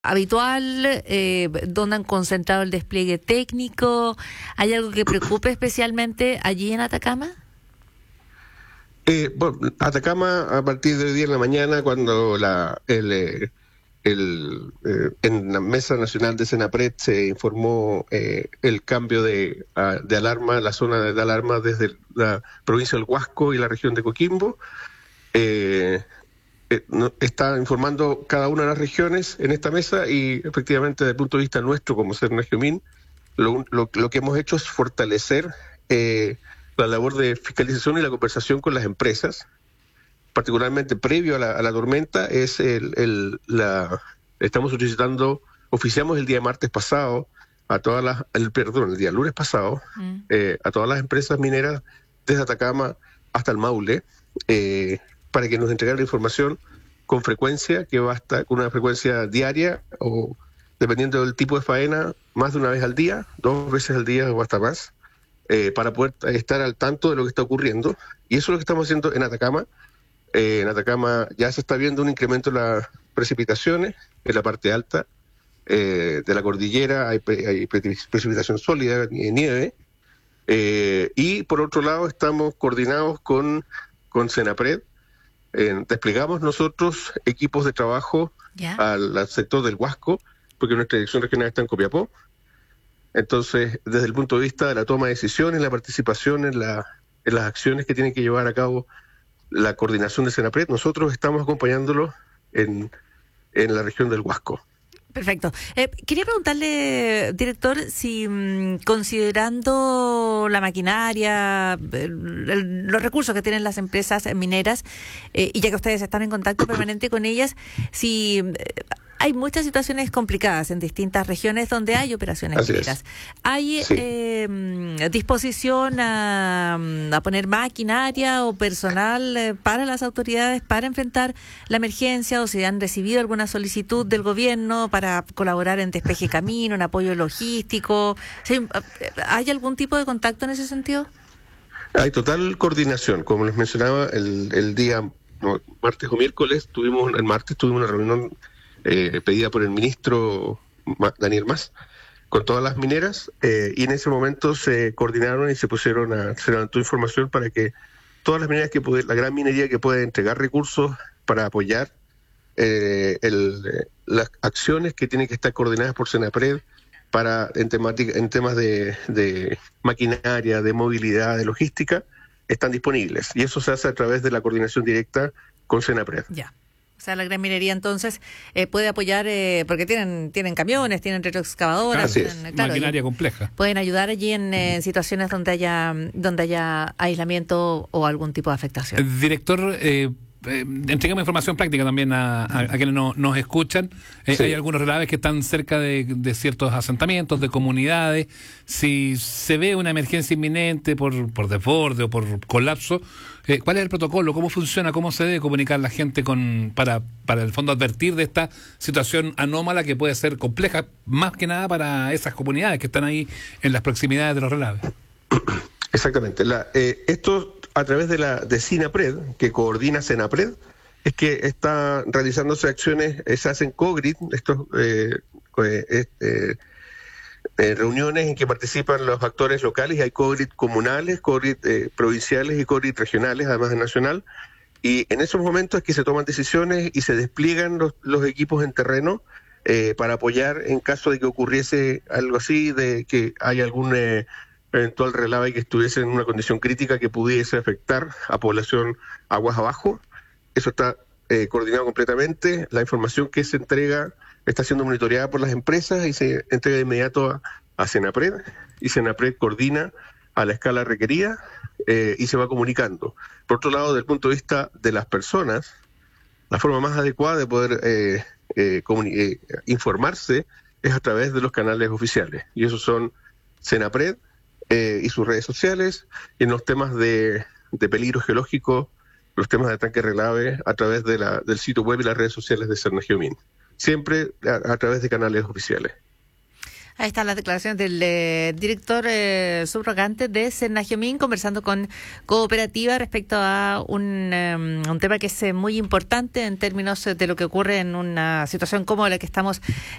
habitual, donde han concentrado el despliegue técnico. ¿Hay algo que preocupe especialmente allí en Atacama? Bueno, Atacama, a partir de hoy día en la mañana, cuando en la Mesa Nacional de Senapred se informó el cambio de alarma, la zona de alarma desde la provincia del Huasco y la región de Coquimbo, está informando cada una de las regiones en esta mesa y efectivamente desde el punto de vista nuestro como Senagiomin, lo que hemos hecho es fortalecer la labor de fiscalización y la conversación con las empresas, particularmente previo a la tormenta. Estamos solicitando, oficiamos el día martes pasado el día lunes pasado, a todas las empresas mineras desde Atacama hasta el Maule, para que nos entreguen la información con frecuencia, que va a estar con una frecuencia diaria o, dependiendo del tipo de faena, más de una vez al día, 2 veces al día o hasta más, para poder estar al tanto de lo que está ocurriendo. Y eso es lo que estamos haciendo en Atacama. En Atacama ya se está viendo un incremento en las precipitaciones en la parte alta de la cordillera, hay precipitación sólida, nieve, y por otro lado estamos coordinados con Senapred. Desplegamos nosotros equipos de trabajo al sector del Huasco, porque nuestra dirección regional está en Copiapó. Entonces, desde el punto de vista de la toma de decisiones, la participación en las acciones que tiene que llevar a cabo la coordinación de Senapred, nosotros estamos acompañándolo en la región del Huasco. Perfecto. Quería preguntarle, director, si considerando la maquinaria, los recursos que tienen las empresas mineras, y ya que ustedes están en contacto permanente con ellas, si hay muchas situaciones complicadas en distintas regiones donde hay operaciones mineras. ¿Hay disposición a poner maquinaria o personal para las autoridades para enfrentar la emergencia, o si han recibido alguna solicitud del gobierno para colaborar en despeje camino, en apoyo logístico? ¿Hay algún tipo de contacto en ese sentido? Hay total coordinación. Como les mencionaba, el día martes o miércoles tuvimos una reunión pedida por el ministro Daniel Mas con todas las mineras, y en ese momento se coordinaron y se levantó información para que todas las mineras la gran minería que pueda entregar recursos para apoyar las acciones que tienen que estar coordinadas por Senapred en temas de maquinaria, de movilidad, de logística, están disponibles, y eso se hace a través de la coordinación directa con Senapred. Ya. O sea, la gran minería entonces puede apoyar, porque tienen camiones, tienen retroexcavadoras, maquinaria compleja. Pueden ayudar allí en situaciones donde haya aislamiento o algún tipo de afectación. Director, entregamos información práctica también a quienes nos escuchan. Hay algunos relaves que están cerca de ciertos asentamientos, de comunidades. Si se ve una emergencia inminente por desborde o por colapso, ¿cuál es el protocolo? ¿Cómo funciona? ¿Cómo se debe comunicar la gente para el fondo advertir de esta situación anómala que puede ser compleja, más que nada para esas comunidades que están ahí en las proximidades de los relaves? Exactamente. Esto a través de Sinapred, que coordina Senapred, es que está realizándose acciones, se hacen COGRIT, reuniones en que participan los actores locales, y hay COGRIT comunales, COGRIT provinciales y COGRIT regionales, además de nacional, y en esos momentos es que se toman decisiones y se despliegan los equipos en terreno para apoyar en caso de que ocurriese algo así, de que haya algún eventual relave que estuviese en una condición crítica que pudiese afectar a población aguas abajo. Eso está coordinado completamente. La información que se entrega está siendo monitoreada por las empresas y se entrega de inmediato a Senapred, y Senapred coordina a la escala requerida y se va comunicando. Por otro lado, desde el punto de vista de las personas, la forma más adecuada de poder informarse es a través de los canales oficiales, y esos son Senapred y sus redes sociales, y en los temas de peligro geológico, los temas de tanque relave, a través del sitio web y las redes sociales de Senagiomin, siempre a través de canales oficiales. Ahí están las declaraciones del director subrogante de Senagiomin conversando con Cooperativa respecto a un tema que es muy importante en términos de lo que ocurre en una situación como la que estamos